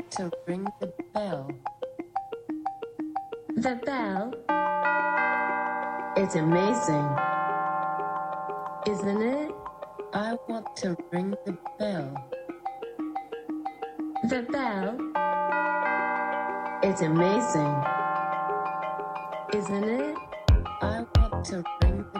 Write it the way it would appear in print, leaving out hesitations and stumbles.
want to ring the bell. The bell? It's amazing, isn't it? I want to ring the bell. The bell? It's amazing, isn't it? I want to ring the